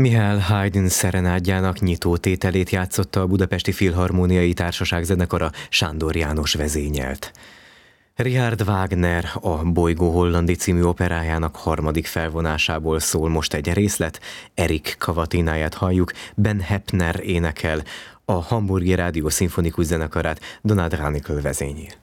Mihály Haydn szerenádjának nyitó tételét játszotta a Budapesti Filharmóniai Társaság zenekara, Sándor János vezényelt. Richard Wagner a Bolygó Hollandi című operájának harmadik felvonásából szól most egy részlet, Erik kavatináját halljuk, Ben Heppner énekel, a Hamburgi Rádió Szimfonikus Zenekarát Donald Ranikel vezényel.